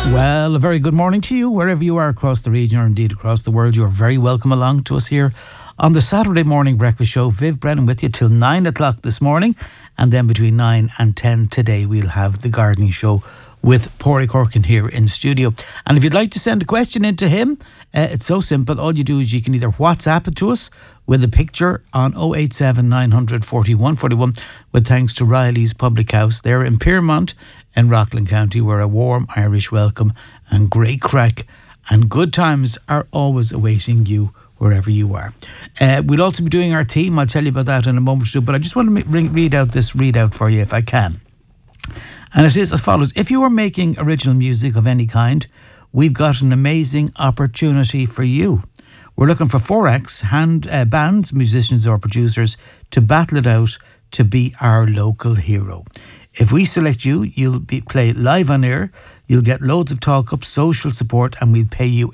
Well, a very good morning to you, wherever you are across the region or indeed across the world. You are very welcome along to us here on the Saturday morning breakfast show. Viv Brennan with you till 9 o'clock this morning. And then between 9 and 10 today, we'll have the gardening show with Pádraig Corkin here in studio. And if you'd like to send a question in to him, it's so simple. All you do is you can either WhatsApp it to us with a picture on 087 900 41 41 with thanks to Riley's Public House. They're in Piermont in Rockland County, where a warm Irish welcome and great crack and good times are always awaiting you wherever you are. We'll also be doing our theme. I'll tell you about that in a moment or two, but I just want to read out this readout for you if I can. And it is as follows. If you are making original music of any kind, we've got an amazing opportunity for you. We're looking for 4 acts, bands, musicians or producers to battle it out to be our local hero. If we select you, you'll be play live on air, you'll get loads of talk-up, social support, and we'll pay you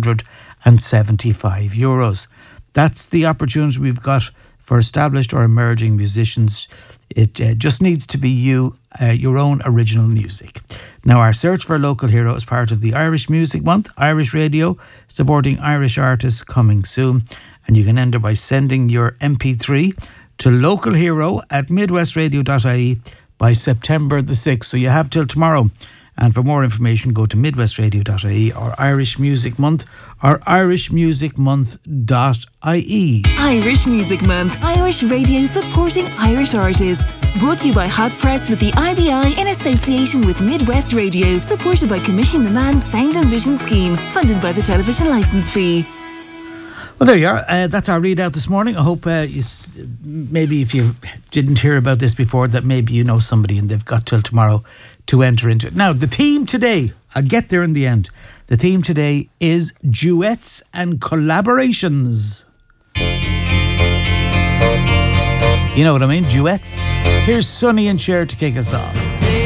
€875. That's the opportunity we've got for established or emerging musicians. It just needs to be you, your own original music. Now, our search for a local hero is part of the Irish Music Month, Irish Radio, supporting Irish artists coming soon. And you can enter by sending your MP3 to localhero@midwestradio.ie by September the 6th. So you have till tomorrow. And for more information, go to midwestradio.ie or Irish Music Month or irishmusicmonth.ie. Irish Music Month. Irish Radio supporting Irish artists. Brought to you by Hot Press with the IBI in association with Midwest Radio. Supported by Commission Man's Sound and Vision Scheme. Funded by the television licence fee. Well, there you are. That's our readout this morning. I hope maybe if you didn't hear about this before, that maybe you know somebody and they've got till tomorrow to enter into it. Now, the theme today, I'll get there in the end. The theme today is duets and collaborations. You know what I mean? Duets. Here's Sonny and Cher to kick us off.